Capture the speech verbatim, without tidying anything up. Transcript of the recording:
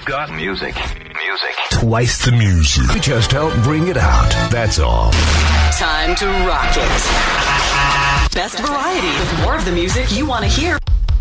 got music. Music. Twice the music. We just help bring it out. That's all. Time to rock it. Best variety with more of the music you want to hear.